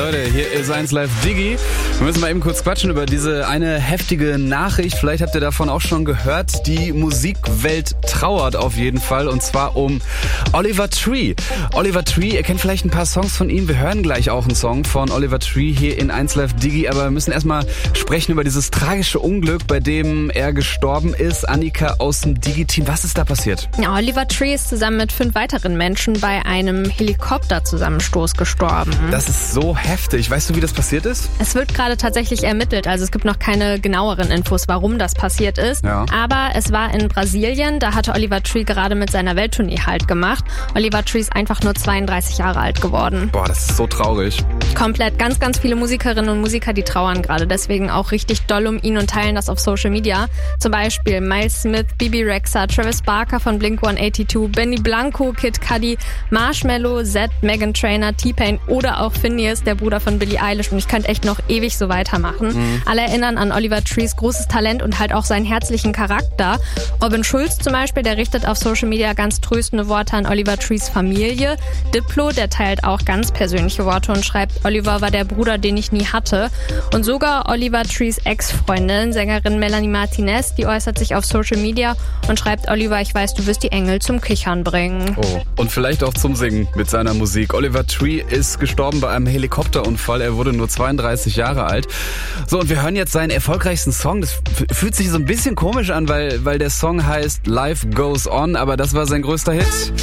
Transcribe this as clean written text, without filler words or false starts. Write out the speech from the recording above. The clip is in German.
Leute, hier ist 1 Live Diggi. Wir müssen mal eben kurz quatschen über diese eine heftige Nachricht. Vielleicht habt ihr davon auch schon gehört. Die Musikwelt trauert auf jeden Fall, und zwar um Oliver Tree. Oliver Tree, ihr kennt vielleicht ein paar Songs von ihm. Wir hören gleich auch einen Song von Oliver Tree hier in 1 Live Diggi, aber wir müssen erstmal sprechen über dieses tragische Unglück, bei dem er gestorben ist. Annika aus dem Digi-Team, was ist da passiert? Ja, Oliver Tree ist zusammen mit 5 weiteren Menschen bei einem Helikopterzusammenstoß gestorben. Das ist so heftig. Weißt du, wie das passiert ist? Es wird gerade tatsächlich ermittelt, also es gibt noch keine genaueren Infos, warum das passiert ist. Ja. Aber es war in Brasilien, da hatte Oliver Tree gerade mit seiner Welttournee Halt gemacht. Oliver Tree ist einfach nur 32 Jahre alt geworden. Boah, das ist so traurig. Komplett, ganz, ganz viele Musikerinnen und Musiker, die trauern gerade deswegen auch richtig doll um ihn und teilen das auf Social Media. Zum Beispiel Miles Smith, Bebe Rexha, Travis Barker von Blink-182, Benny Blanco, Kid Cudi, Marshmello, Zedd, Meghan Trainor, T-Pain oder auch Finneas, der Bruder von Billie Eilish. Und ich könnte echt noch ewig so weitermachen. Alle erinnern an Oliver Trees großes Talent und halt auch seinen herzlichen Charakter. Robin Schulz zum Beispiel, der richtet auf Social Media ganz tröstende Worte an Oliver Trees Familie. Diplo, der teilt auch ganz persönliche Worte und schreibt, Oliver war der Bruder, den ich nie hatte. Und sogar Oliver Trees Ex-Freundin, Sängerin Melanie Martinez, die äußert sich auf Social Media und schreibt, Oliver, ich weiß, du wirst die Engel zum Kichern bringen. Oh, und vielleicht auch zum Singen mit seiner Musik. Oliver Tree ist gestorben bei einem Helikopterunfall. Er wurde nur 32 Jahre alt. So, und wir hören jetzt seinen erfolgreichsten Song. Das fühlt sich so ein bisschen komisch an, weil der Song heißt Life Goes On, aber das war sein größter Hit.